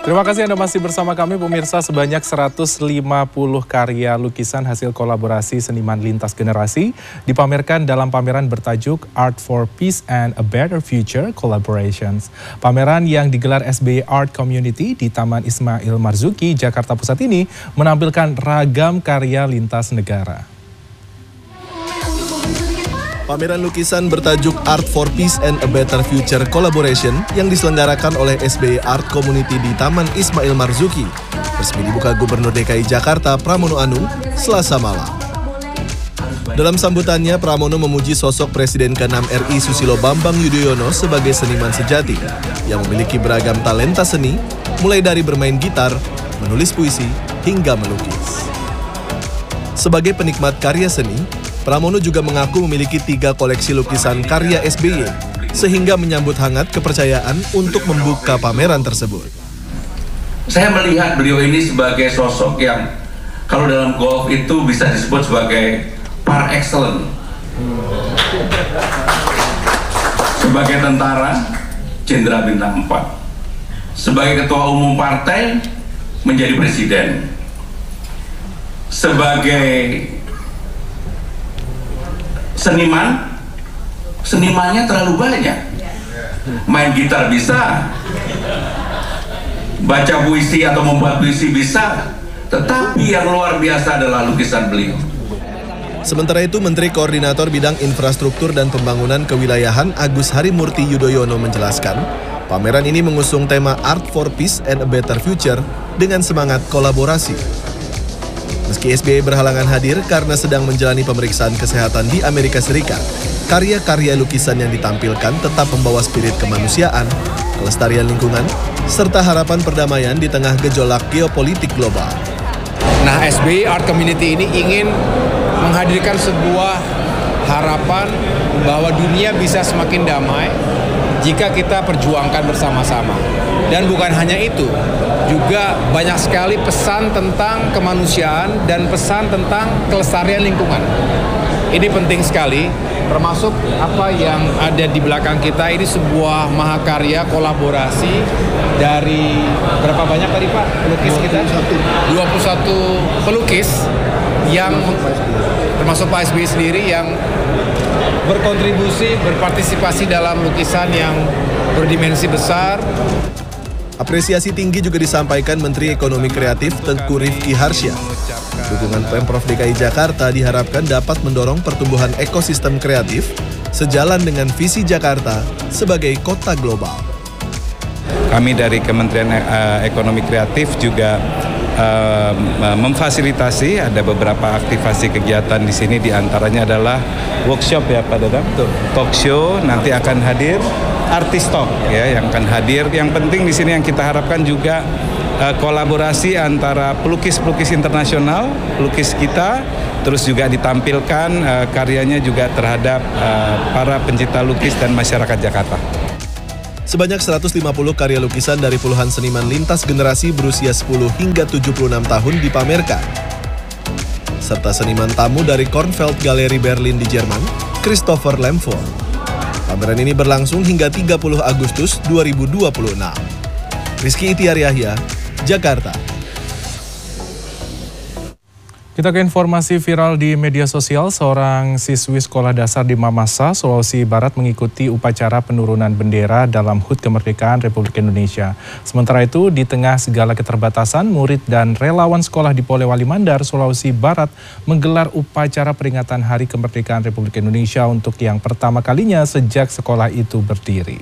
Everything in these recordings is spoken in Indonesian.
Terima kasih Anda masih bersama kami pemirsa. Sebanyak 150 karya lukisan hasil kolaborasi seniman lintas generasi dipamerkan dalam pameran bertajuk Art for Peace and a Better Future Collaborations. Pameran yang digelar SBY Art Community di Taman Ismail Marzuki, Jakarta Pusat ini menampilkan ragam karya lintas negara. Pameran lukisan bertajuk Art for Peace and a Better Future Collaboration yang diselenggarakan oleh SBY Art Community di Taman Ismail Marzuki resmi dibuka Gubernur DKI Jakarta Pramono Anung Selasa malam. Dalam sambutannya, Pramono memuji sosok Presiden ke-6 RI Susilo Bambang Yudhoyono sebagai seniman sejati yang memiliki beragam talenta seni, mulai dari bermain gitar, menulis puisi, hingga melukis. Sebagai penikmat karya seni, Pramono juga mengaku memiliki 3 koleksi lukisan karya SBY, sehingga menyambut hangat kepercayaan untuk membuka pameran tersebut. Saya melihat beliau ini sebagai sosok yang kalau dalam golf itu bisa disebut sebagai par excellence. Sebagai tentara, Jenderal Bintang 4. Sebagai ketua umum partai, menjadi presiden. Sebagai senimannya terlalu banyak. Main gitar bisa, baca puisi atau membuat puisi bisa, tetapi yang luar biasa adalah lukisan beliau. Sementara itu, Menteri Koordinator Bidang Infrastruktur dan Pembangunan Kewilayahan Agus Harimurti Yudhoyono menjelaskan, pameran ini mengusung tema Art for Peace and a Better Future dengan semangat kolaborasi. Meski SBY berhalangan hadir karena sedang menjalani pemeriksaan kesehatan di Amerika Serikat, karya-karya lukisan yang ditampilkan tetap membawa spirit kemanusiaan, kelestarian lingkungan, serta harapan perdamaian di tengah gejolak geopolitik global. Nah, SBY Art Community ini ingin menghadirkan sebuah harapan bahwa dunia bisa semakin damai jika kita perjuangkan bersama-sama. Dan bukan hanya itu, juga banyak sekali pesan tentang kemanusiaan dan pesan tentang kelestarian lingkungan. Ini penting sekali, termasuk apa yang ada di belakang kita. Ini sebuah mahakarya kolaborasi dari berapa banyak tadi Pak pelukis kita? 21 pelukis yang termasuk Pak SBY sendiri yang berkontribusi, berpartisipasi dalam lukisan yang berdimensi besar. Apresiasi tinggi juga disampaikan Menteri Ekonomi Kreatif Tengku Rifki Harsya. Dukungan Pemprov DKI Jakarta diharapkan dapat mendorong pertumbuhan ekosistem kreatif sejalan dengan visi Jakarta sebagai kota global. Kami dari Kementerian Ekonomi Kreatif juga memfasilitasi ada beberapa aktivasi kegiatan di sini, diantaranya adalah workshop ya Pak Dadang, talk show, nanti akan hadir artis talk ya yang akan hadir. Yang penting di sini yang kita harapkan juga kolaborasi antara pelukis-pelukis internasional, pelukis kita, terus juga ditampilkan karyanya juga terhadap para pencinta lukis dan masyarakat Jakarta. Sebanyak 150 karya lukisan dari puluhan seniman lintas generasi berusia 10 hingga 76 tahun dipamerkan. Serta seniman tamu dari Kornfeld Gallery Berlin di Jerman, Christopher Lemford. Pameran ini berlangsung hingga 30 Agustus 2026. Rizky Itiar Yahya, Jakarta. Kita ke informasi viral di media sosial. Seorang siswi sekolah dasar di Mamasa, Sulawesi Barat mengikuti upacara penurunan bendera dalam HUT Kemerdekaan Republik Indonesia. Sementara itu, di tengah segala keterbatasan, murid dan relawan sekolah di Polewali Mandar, Sulawesi Barat menggelar upacara peringatan Hari Kemerdekaan Republik Indonesia untuk yang pertama kalinya sejak sekolah itu berdiri.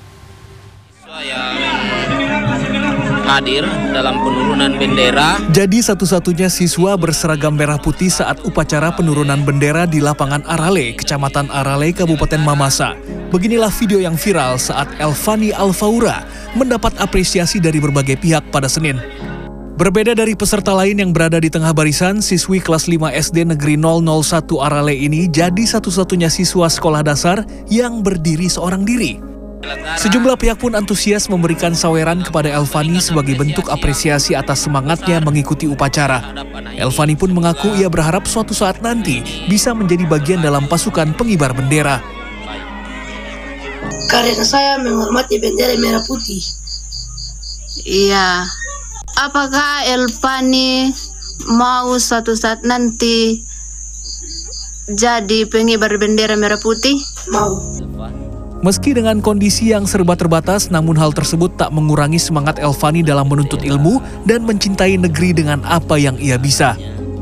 Hadir dalam penurunan bendera. Jadi satu-satunya siswa berseragam merah putih saat upacara penurunan bendera di lapangan Arale, Kecamatan Arale, Kabupaten Mamasa. Beginilah video yang viral saat Elvani Alfaura mendapat apresiasi dari berbagai pihak pada Senin. Berbeda dari peserta lain yang berada di tengah barisan, siswi kelas 5 SD Negeri 001 Arale ini jadi satu-satunya siswa sekolah dasar yang berdiri seorang diri. Sejumlah pihak pun antusias memberikan saweran kepada Elvani sebagai bentuk apresiasi atas semangatnya mengikuti upacara. Elvani pun mengaku ia berharap suatu saat nanti bisa menjadi bagian dalam pasukan pengibar bendera. Karena saya menghormati bendera merah putih. Iya. apakah Elfani mau suatu saat nanti jadi pengibar bendera merah putih? Mau. Meski dengan kondisi yang serba terbatas, namun hal tersebut tak mengurangi semangat Elfani dalam menuntut ilmu dan mencintai negeri dengan apa yang ia bisa.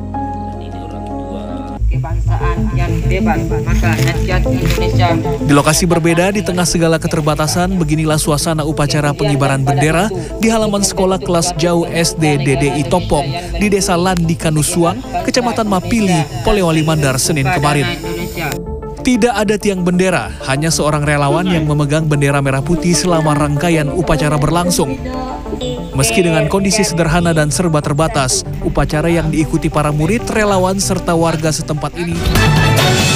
Kebangsaan yang bebas, maka rakyat Indonesia. Di lokasi berbeda, di tengah segala keterbatasan, beginilah suasana upacara pengibaran bendera di halaman sekolah kelas jauh SD DDI Topong di Desa Landi Kanusuang, Kecamatan Mapili, Polewali Mandar, Senin kemarin. Tidak ada tiang bendera, hanya seorang relawan yang memegang bendera merah putih selama rangkaian upacara berlangsung. Meski dengan kondisi sederhana dan serba terbatas, upacara yang diikuti para murid, relawan, serta warga setempat ini